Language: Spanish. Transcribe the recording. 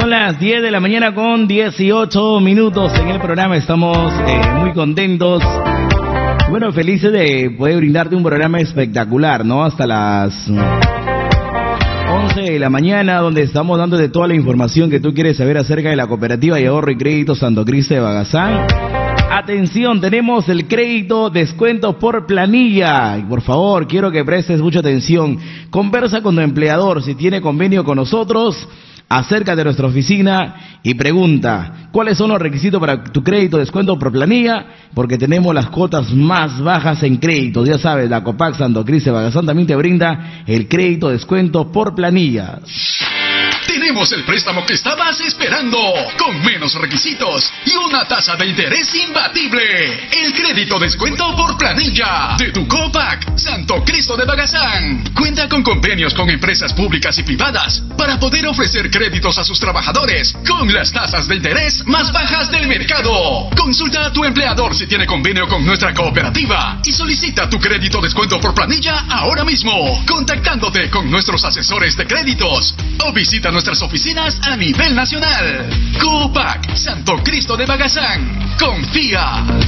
Son las 10 de la mañana con 18 minutos en el programa. Estamos muy contentos. Bueno, felices de poder brindarte un programa espectacular, ¿no? Hasta las 11 de la mañana, donde estamos dándote toda la información que tú quieres saber acerca de la Cooperativa de Ahorro y Crédito Santo Cristo de Bagazán. Atención, tenemos el crédito descuento por planilla. Y por favor, quiero que prestes mucha atención. Conversa con tu empleador si tiene convenio con nosotros. Acércate a nuestra oficina y pregunta cuáles son los requisitos para tu crédito descuento por planilla, porque tenemos las cuotas más bajas en créditos. Ya sabes, la Copac Santo Cristo de Bagazán también te brinda el crédito descuento por planilla. Tenemos el préstamo que estabas esperando, con menos requisitos y una tasa de interés imbatible. El crédito descuento por planilla de tu Copac Santo Cristo de Bagazán. Cuenta con convenios con empresas públicas y privadas para poder ofrecer créditos a sus trabajadores con las tasas de interés más bajas del mercado. Consulta a tu empleador si tiene convenio con nuestra cooperativa y solicita tu crédito descuento por planilla ahora mismo, contactándote con nuestros asesores de créditos o visita nuestras oficinas a nivel nacional. Copac Santo Cristo de Bagazán. Confía.